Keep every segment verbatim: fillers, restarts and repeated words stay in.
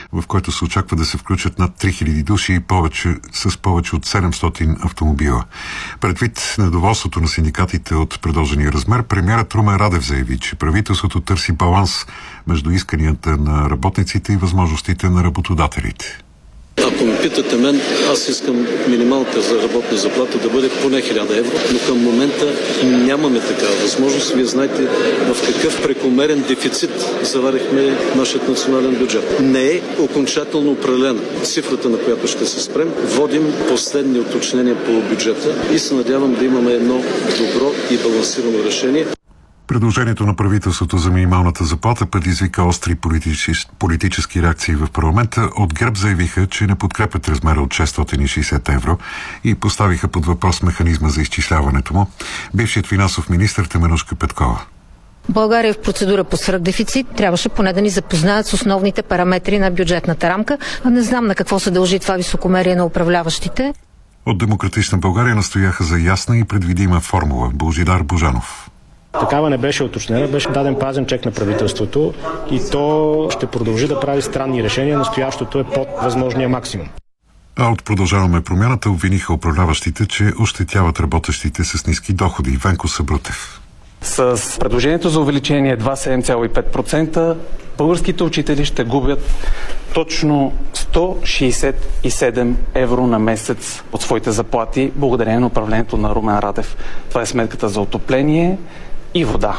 в който се очаква да се включат над три хиляди души и повече, с повече от седемстотин автомобила. Предвид недоволството на синдикатите от предложения размер, премиерът Румен Радев заяви, че правителството търси баланс между исканията на работниците и възможностите на работодателите. Ако ме питате мен, аз искам минималната за работна заплата да бъде поне хиляда евро, но към момента нямаме такава възможност. Вие знаете в какъв прекомерен дефицит заварихме нашият национален бюджет. Не е окончателно определена цифрата, на която ще се спрем. Водим последни уточнения по бюджета и се надявам да имаме едно добро и балансирано решение. Предложението на правителството за минималната заплата предизвика остри политически, политически реакции в парламента. От ГЕРБ заявиха, че не подкрепят размера от шестстотин и шейсет евро и поставиха под въпрос механизма за изчисляването му. Бившият финансов министър Теменужка Петкова. България е в процедура по свръхдефицит. Трябваше поне да ни запознаят с основните параметри на бюджетната рамка. А не знам на какво се дължи това високомерие на управляващите. От Демократична България настояха за ясна и предвидима формула. Божидар Божанов. Такава не беше уточнена, беше даден празен чек на правителството и то ще продължи да прави странни решения. Настоящото е под възможния максимум. А от Продължаваме промяната обвиниха управляващите, че ощетяват работещите с ниски доходи. Венко Събрутев. С предложението за увеличение два цяло седем и пет процента българските учители ще губят точно сто шейсет и седем евро на месец от своите заплати, благодарение на управлението на Румен Радев. Това е сметката за отопление и вода.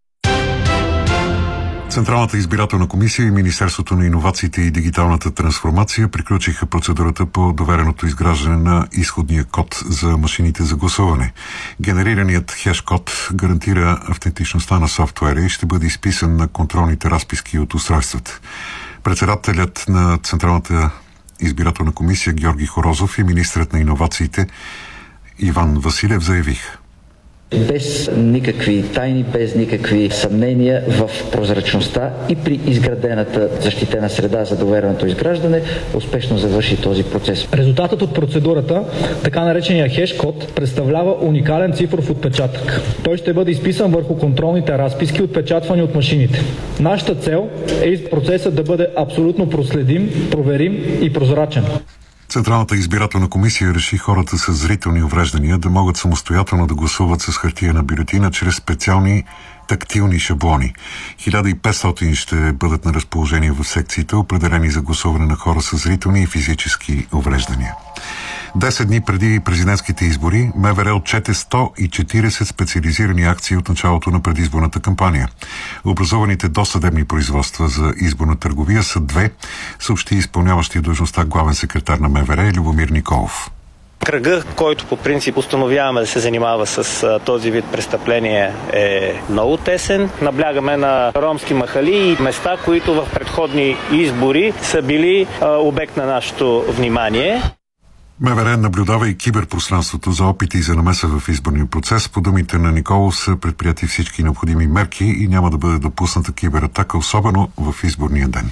Централната избирателна комисия и Министерството на иновациите и дигиталната трансформация приключиха процедурата по довереното изграждане на изходния код за машините за гласуване. Генерираният хеш-код гарантира автентичността на софтуера и ще бъде изписан на контролните разписки от устройствата. Председателят на Централната избирателна комисия Георги Хорозов и министърът на иновациите Иван Василев заявиха: без никакви тайни, без никакви съмнения в прозрачността и при изградената защитена среда за довереното изграждане, успешно завърши този процес. Резултатът от процедурата, така наречения хеш-код, представлява уникален цифров отпечатък. Той ще бъде изписан върху контролните разписки, отпечатвани от машините. Нашата цел е процесът да бъде абсолютно проследим, проверим и прозрачен. Централната избирателна комисия реши хората с зрителни увреждания да могат самостоятелно да гласуват с хартиена бюлетина чрез специални тактилни шаблони. хиляда и петстотин ще бъдат на разположение в секциите, определени за гласуване на хора с зрителни и физически увреждания. Десет дни преди президентските избори МВР отчете сто и четиридесет специализирани акции от началото на предизборната кампания. Образуваните досъдебни производства за изборна търговия са две, съобщи изпълняващия длъжността главен секретар на МВР Любомир Николов. Кръга, който по принцип установяваме да се занимава с а, този вид престъпление, е много тесен. Наблягаме на ромски махали и места, които в предходни избори са били а, обект на нашето внимание. МВР наблюдава и киберпространството за опити за намеса в изборния процес. По думите на Николов са предприяти всички необходими мерки и няма да бъде допусната кибератака, особено в изборния ден.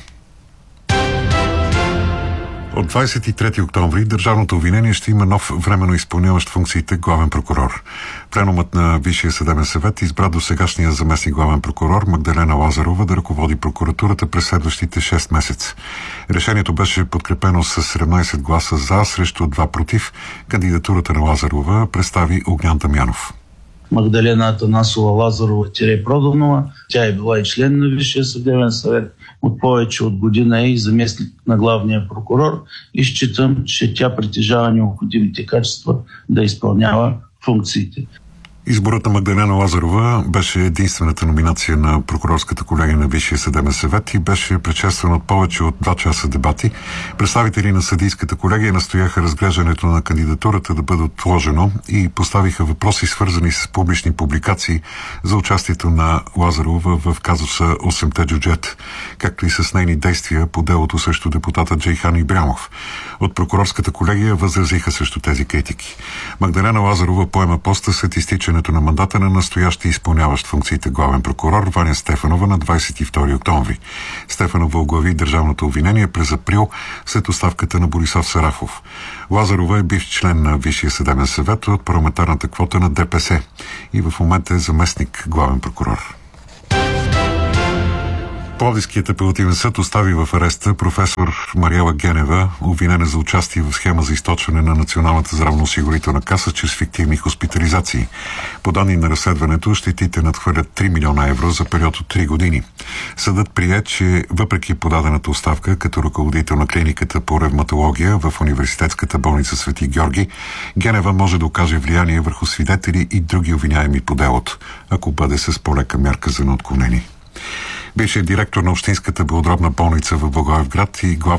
От двадесет и трети октомври държавното обвинение ще има нов временно изпълняващ функциите главен прокурор. Пленумът на Висшия съдебен съвет избра досегашния заместник главен прокурор Магдалена Лазарова да ръководи прокуратурата през следващите шест месеца. Решението беше подкрепено с седемнадесет гласа за, срещу два против. Кандидатурата на Лазарова представи Огнян Дамянов. Магдалена Атанасова Лазарова-Проданова. Тя е била и член на Висшия съдебен съвет. От повече от година е и заместник на главния прокурор и считам, че тя притежава необходимите качества да изпълнява функциите. Изборът на Магдалена Лазарова беше единствената номинация на прокурорската колегия на Висшия съдебен съвет и беше предшестван от повече от два часа дебати. Представители на съдийската колегия настояха разглеждането на кандидатурата да бъде отложено и поставиха въпроси, свързани с публични публикации за участието на Лазарова в казуса осемте джуджет, както и с нейни действия по делото срещу депутата Джейхан Ибрямов. От прокурорската колегия възразиха срещу тези критики. Магдалена Лазарова поема поста след изтичане на мандата на настоящия изпълняващ функциите главен прокурор Ваня Стефанова на двадесет и втори октомври. Стефанова оглави държавното обвинение през април след оставката на Борислав Сарафов. Лазарова е бивш член на Висшия съдебен съвет от парламентарната квота на ДПС и в момента е заместник главен прокурор. Пловдивският апелативен съд остави в ареста професор Мариела Генева, обвинена за участие в схема за източване на Националната здравноосигурителна каса чрез фиктивни хоспитализации. По данни на разследването, щетите надхвърлят три милиона евро за период от три години. Съдът прие, че въпреки подадената оставка като ръководител на клиниката по ревматология в Университетската болница Свети Георги, Генева може да окаже влияние върху свидетели и други обвиняеми по делото, ако бъде с по-лека мярка за неотклонение. Бившият директор на Общинската белодробна болница в Благоевград и главен